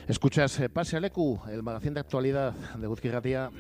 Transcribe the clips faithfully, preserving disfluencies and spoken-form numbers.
Escuchas eh, Pase al Leku, el magazín de actualidad de Eguzki Irratia.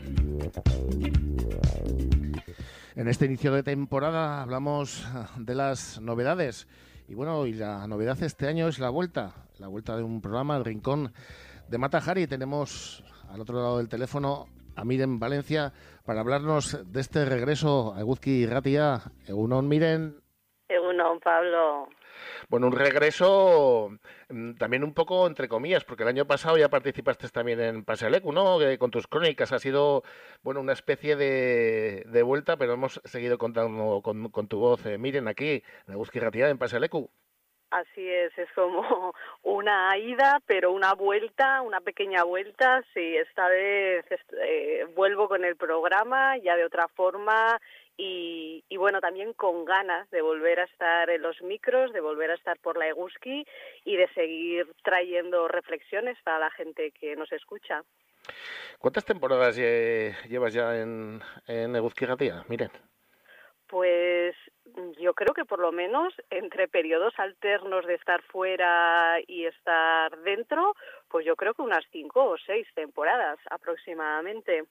En este inicio de temporada hablamos de las novedades. Y bueno, y la novedad este año es la vuelta, la vuelta de un programa, El Rincón de Mata Hari. Tenemos al otro lado del teléfono a Miren Valencia para hablarnos de este regreso a Eguzki Irratia. Egunon, Miren. Egunon, Pablo. Bueno, un regreso mmm, también un poco entre comillas, porque el año pasado ya participaste también en Pase al Leku, ¿no? Que con tus crónicas ha sido, bueno, una especie de, de vuelta, pero hemos seguido contando con, con tu voz. Eh, Miren, aquí, en Eguzki Irratia, en Pase al Leku. Así es, es como una ida, pero una vuelta, una pequeña vuelta. Sí, esta vez eh, vuelvo con el programa ya de otra forma y, y bueno, también con ganas de volver a estar en los micros, de volver a estar por la Eguzki y de seguir trayendo reflexiones para la gente que nos escucha. ¿Cuántas temporadas lle llevas ya en, en Eguzki Irratia? Miren. Pues yo creo que por lo menos entre periodos alternos de estar fuera y estar dentro, pues yo creo que unas cinco o seis temporadas aproximadamente.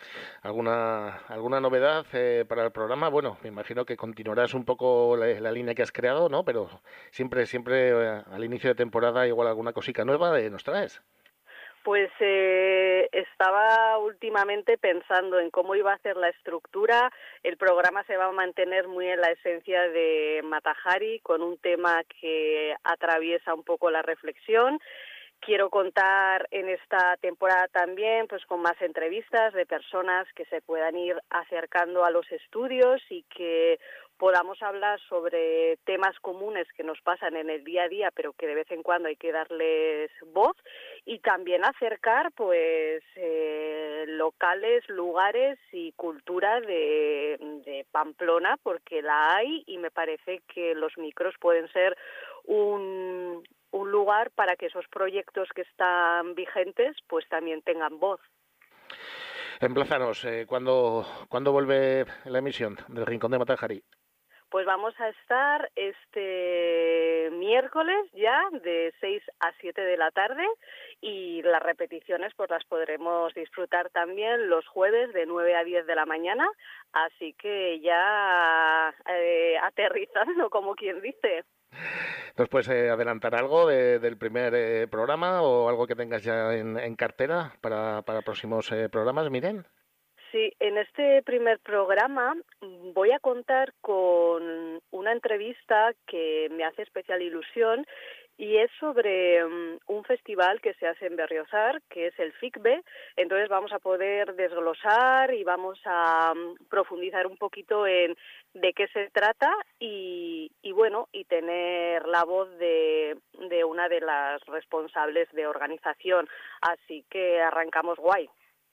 ¿Alguna alguna novedad eh, para el programa? Bueno, me imagino que continuarás un poco la, la línea que has creado, ¿no? Pero siempre, siempre eh, al inicio de temporada igual alguna cosica nueva eh, nos traes. Pues eh, estaba últimamente pensando en cómo iba a ser la estructura. El programa se va a mantener muy en la esencia de Mata Hari, con un tema que atraviesa un poco la reflexión. Quiero contar en esta temporada también pues con más entrevistas de personas que se puedan ir acercando a los estudios y que podamos hablar sobre temas comunes que nos pasan en el día a día, pero que de vez en cuando hay que darles voz, y también acercar pues eh, locales, lugares y cultura de, de Pamplona, porque la hay y me parece que los micros pueden ser un un lugar para que esos proyectos que están vigentes pues también tengan voz. Emplázanos, eh, ¿cuándo, ¿cuándo vuelve la emisión del Rincón de Mata Hari? Pues vamos a estar este miércoles ya de seis a siete de la tarde y las repeticiones pues las podremos disfrutar también los jueves de nueve a diez de la mañana, así que ya eh, aterrizando como quien dice. ¿Nos puedes eh, adelantar algo de, del primer eh, programa o algo que tengas ya en, en cartera para, para próximos eh, programas, Miren? Sí, en este primer programa voy a contar con una entrevista que me hace especial ilusión y es sobre um, un festival que se hace en Berriozar, que es el FICBE. Entonces vamos a poder desglosar y vamos a um, profundizar un poquito en de qué se trata y, y bueno, y tener la voz de, de una de las responsables de organización. Así que arrancamos guay.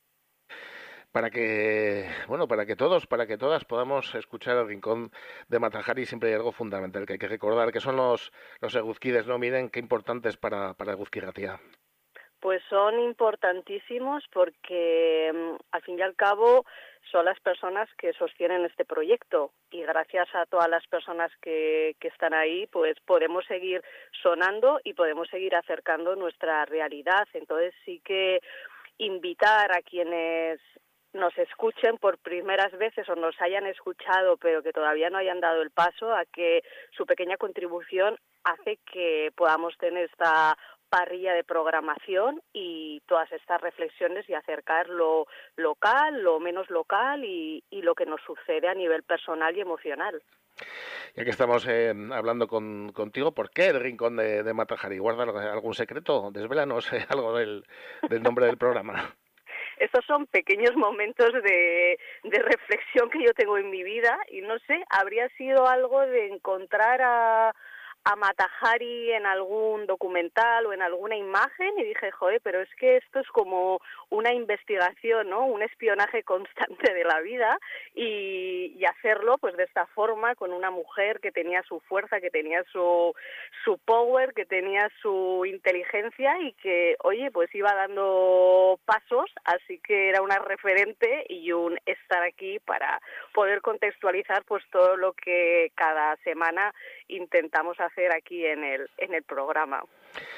Para que, bueno, para que todos, para que todas podamos escuchar el Rincón de Mata Hari, siempre hay algo fundamental que hay que recordar, que son los, los eguzquides, ¿no? Miren qué importantes para, para Eguzki Irratia. Pues son importantísimos porque um, al fin y al cabo son las personas que sostienen este proyecto y gracias a todas las personas que, que están ahí pues podemos seguir sonando y podemos seguir acercando nuestra realidad. Entonces sí que invitar a quienes nos escuchen por primeras veces o nos hayan escuchado pero que todavía no hayan dado el paso a que su pequeña contribución hace que podamos tener esta parrilla de programación y todas estas reflexiones y acercar lo local, lo menos local y, y lo que nos sucede a nivel personal y emocional. Ya que estamos eh, hablando con, contigo, ¿por qué el Rincón de, de Mata Hari? ¿Guarda algún secreto? Desvélanos eh, algo del, del nombre del programa. Estos son pequeños momentos de, de reflexión que yo tengo en mi vida y no sé, habría sido algo de encontrar a, a Mata Hari en algún documental o en alguna imagen y dije, joder, pero es que esto es como una investigación, ¿no? Un espionaje constante de la vida y, y hacerlo pues de esta forma con una mujer que tenía su fuerza, que tenía su, su power, que tenía su inteligencia y que, oye, pues iba dando pasos, así que era una referente y un estar aquí para poder contextualizar pues todo lo que cada semana intentamos hacer aquí en el en el programa.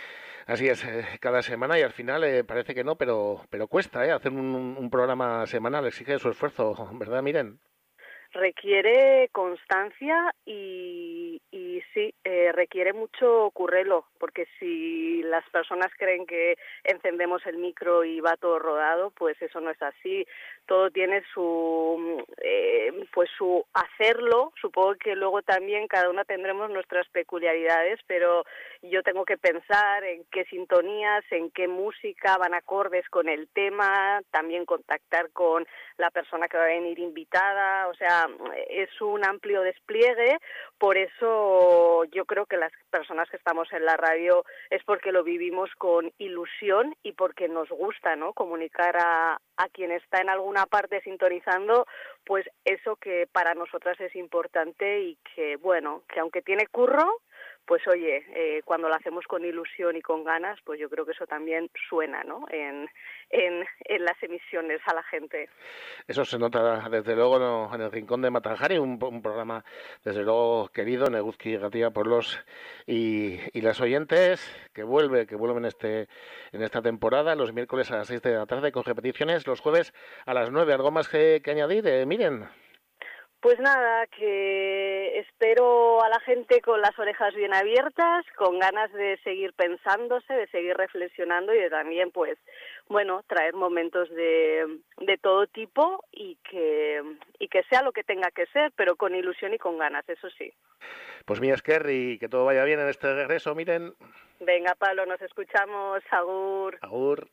Así es, eh, cada semana y al final eh, parece que no, pero pero cuesta eh, hacer un, un programa semanal, exige su esfuerzo, ¿verdad, Miren? Requiere constancia y, y sí, eh, requiere mucho currelo, porque si las personas creen que encendemos el micro y va todo rodado, pues eso no es así. Todo tiene su, eh, pues su hacerlo. Supongo que luego también cada una tendremos nuestras peculiaridades, pero yo tengo que pensar en qué sintonías, en qué música van acordes con el tema, también contactar con la persona que va a venir invitada, o sea, es un amplio despliegue. Por eso yo creo que las personas que estamos en la radio es porque lo vivimos con ilusión y porque nos gusta, ¿no?, comunicar a, a quien está en alguna parte sintonizando, pues eso que para nosotras es importante y que, bueno, que aunque tiene curro, pues oye, eh, cuando lo hacemos con ilusión y con ganas, pues yo creo que eso también suena, ¿no?, en, en, en las emisiones a la gente. Eso se nota desde luego ¿no? en el Rincón de Matajari, un, un programa desde luego querido, Neguzki Gatía por los y, y las oyentes, que vuelve, que vuelven este, en esta temporada, los miércoles a las seis de la tarde con repeticiones, los jueves a las nueve. ¿Algo más que, que añadir? Eh, miren. Pues nada, que espero a la gente con las orejas bien abiertas, con ganas de seguir pensándose, de seguir reflexionando y de también, pues, bueno, traer momentos de, de todo tipo y que, y que sea lo que tenga que ser, pero con ilusión y con ganas, eso sí. Pues mía esker y que todo vaya bien en este regreso, miren. Venga, Pablo, nos escuchamos. Agur. Agur.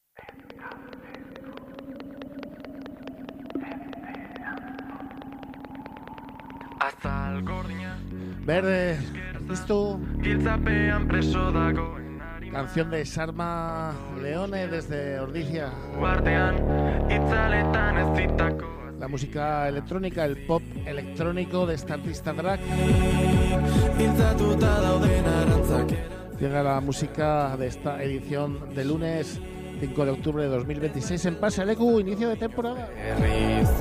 Verde, listo. Canción de Sarma Leone desde Ordizia. La música electrónica, el pop electrónico de esta artista drag. Llega la música de esta edición de lunes cinco de octubre de dos mil veintiséis en Pasaleku, inicio de temporada.